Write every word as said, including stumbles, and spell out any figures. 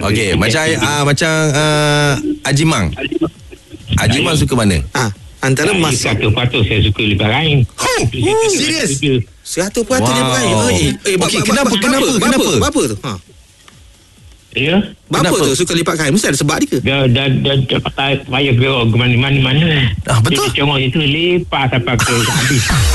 Okey, macam uh, macam uh, Ajimang. Ajimang suka mana? Ah, antara Saya masak seratus peratus saya suka lipat kain. Oh, serius? seratus peratus Wow. dia pakai. Oh, eh, eh, Okey, bapa- kenapa, bapa- kenapa, bapa- kenapa? Bapa, bapa tu. Ha. Ya. Bapa Kenapa? tu suka lipat kain. Mesti ada sebab dia ke? Dia dah dah cepat payah gerak ke mana-mana. Ah, betul. Dia congok itu lepas sampai ke habis.